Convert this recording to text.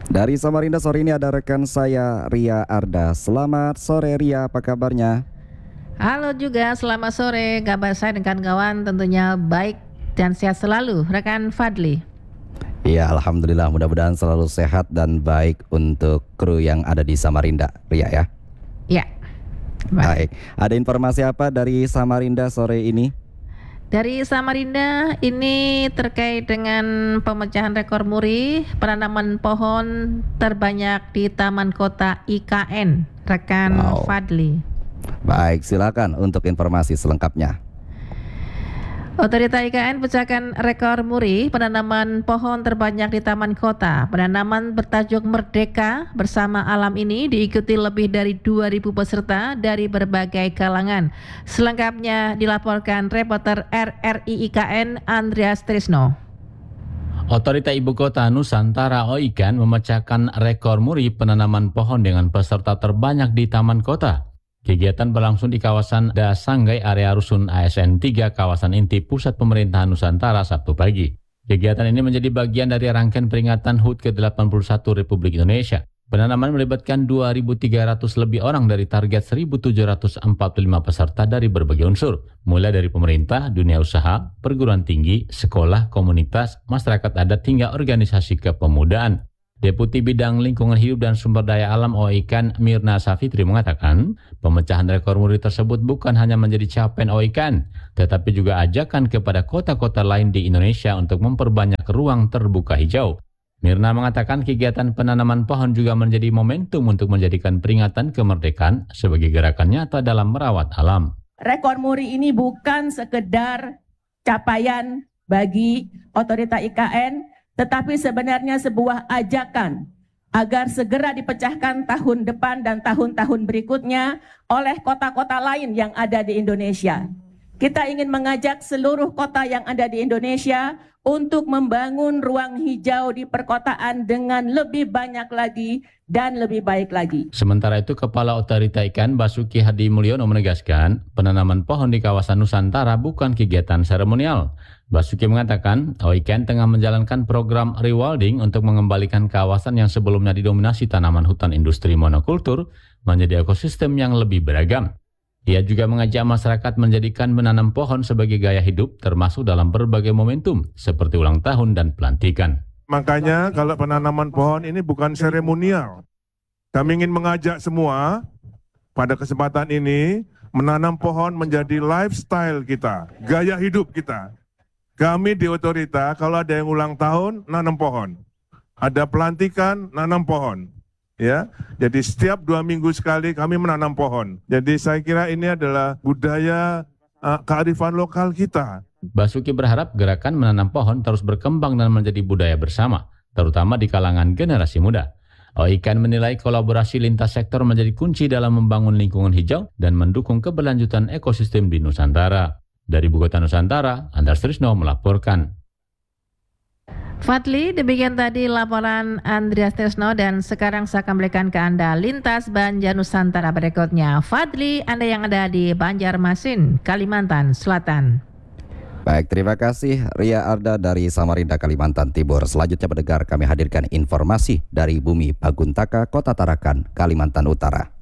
Dari Samarinda sore ini ada rekan saya Ria Arda. Selamat sore Ria, apa kabarnya? Halo juga, selamat sore. Kabar saya dengan kawan tentunya baik dan sehat selalu. Rekan Fadli. Iya, alhamdulillah, mudah-mudahan selalu sehat dan baik untuk kru yang ada di Samarinda, Ria ya. Ya. Baik. Ada informasi apa dari Samarinda sore ini? Dari Samarinda ini terkait dengan pemecahan rekor muri penanaman pohon terbanyak di Taman Kota IKN. Rekan Wow. Fadli. Baik, silakan untuk informasi selengkapnya. Otorita IKN pecahkan rekor muri penanaman pohon terbanyak di Taman Kota. Penanaman bertajuk Merdeka Bersama Alam ini diikuti lebih dari 2.000 peserta dari berbagai kalangan. Selengkapnya dilaporkan reporter RRI IKN Andreas Trisno. Otorita Ibu Kota Nusantara OIKAN memecahkan rekor muri penanaman pohon dengan peserta terbanyak di Taman Kota. Kegiatan berlangsung di kawasan Dasanggai area Rusun ASN 3 kawasan inti Pusat Pemerintahan Nusantara Sabtu pagi. Kegiatan ini menjadi bagian dari rangkaian peringatan HUT ke-81 Republik Indonesia. Penanaman melibatkan 2.300 lebih orang dari target 1.745 peserta dari berbagai unsur, mulai dari pemerintah, dunia usaha, perguruan tinggi, sekolah, komunitas, masyarakat adat hingga organisasi kepemudaan. Deputi Bidang Lingkungan Hidup dan Sumber Daya Alam OIKAN Mirna Safitri mengatakan, pemecahan rekor muri tersebut bukan hanya menjadi capaian OIKAN, tetapi juga ajakan kepada kota-kota lain di Indonesia untuk memperbanyak ruang terbuka hijau. Mirna mengatakan kegiatan penanaman pohon juga menjadi momentum untuk menjadikan peringatan kemerdekaan sebagai gerakan nyata dalam merawat alam. Rekor muri ini bukan sekedar capaian bagi otorita IKN, tetapi sebenarnya sebuah ajakan agar segera dipecahkan tahun depan dan tahun-tahun berikutnya oleh kota-kota lain yang ada di Indonesia. Kita ingin mengajak seluruh kota yang ada di Indonesia untuk membangun ruang hijau di perkotaan dengan lebih banyak lagi dan lebih baik lagi. Sementara itu, Kepala Otorita IKAN Basuki Hadi Mulyono menegaskan, penanaman pohon di kawasan Nusantara bukan kegiatan seremonial. Basuki mengatakan, OIKAN tengah menjalankan program rewilding untuk mengembalikan kawasan yang sebelumnya didominasi tanaman hutan industri monokultur menjadi ekosistem yang lebih beragam. Ia juga mengajak masyarakat menjadikan menanam pohon sebagai gaya hidup termasuk dalam berbagai momentum seperti ulang tahun dan pelantikan. Makanya kalau penanaman pohon ini bukan seremonial. Kami ingin mengajak semua pada kesempatan ini menanam pohon menjadi lifestyle kita, gaya hidup kita. Kami di otorita kalau ada yang ulang tahun nanam pohon, ada pelantikan nanam pohon. Ya, jadi setiap 2 minggu sekali kami menanam pohon. Jadi saya kira ini adalah budaya kearifan lokal kita. Basuki berharap gerakan menanam pohon terus berkembang dan menjadi budaya bersama, terutama di kalangan generasi muda. OIKAN menilai kolaborasi lintas sektor menjadi kunci dalam membangun lingkungan hijau dan mendukung keberlanjutan ekosistem di Nusantara. Dari Ibu Kota Nusantara, Andreas Trisno melaporkan. Fadli, demikian tadi laporan Andreas Trisno dan sekarang saya akan berikan ke Anda lintas Banjar Nusantara berikutnya. Fadli, Anda yang ada di Banjarmasin, Kalimantan Selatan. Baik, terima kasih Ria Arda dari Samarinda, Kalimantan Timur. Selanjutnya pendengar kami hadirkan informasi dari Bumi Paguntaka, Kota Tarakan, Kalimantan Utara.